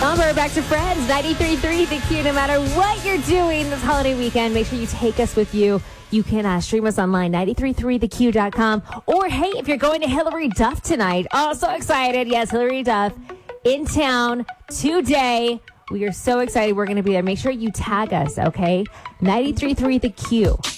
Somber, back to Friends, 93.3 The Q. No matter what you're doing this holiday weekend, make sure you take us with you. You can stream us online, 933theq.com. Or, hey, if you're going to Hillary Duff tonight, oh, so excited. Yes, Hillary Duff in town today. We are so excited we're going to be there. Make sure you tag us, okay? 93.3 The Q.